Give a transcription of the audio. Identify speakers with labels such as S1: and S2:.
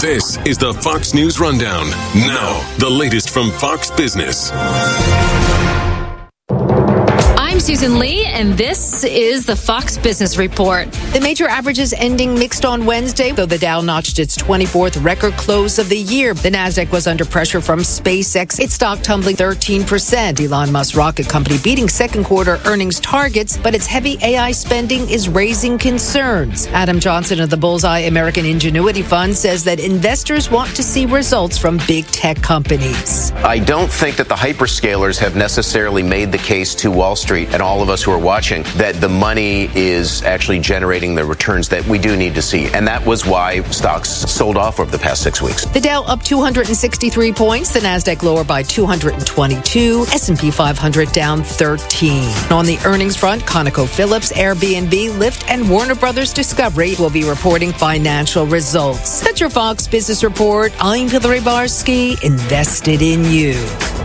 S1: This is the Fox News Rundown. Now, the latest from Fox Business.
S2: I'm Susan Lee, and this is the Fox Business Report.
S3: The major averages ending mixed on Wednesday, though the Dow notched its 24th record close of the year. The Nasdaq was under pressure from SpaceX, its stock tumbling 13%. Elon Musk's rocket company beating second quarter earnings targets, but its heavy AI spending is raising concerns. Adam Johnson of the Bullseye American Ingenuity Fund says that investors want to see results from big tech companies.
S4: I don't think that the hyperscalers have necessarily made the case to Wall Street and all of us who are watching that the money is actually generating the returns that we do need to see. And that was why stocks sold off over the past 6 weeks.
S3: The Dow up 263 points, the Nasdaq lower by 222, S&P 500 down 13. On the earnings front, ConocoPhillips, Airbnb, Lyft, and Warner Brothers Discovery will be reporting financial results. That's your Fox Business Report. I'm Hillary Barsky, invested in you.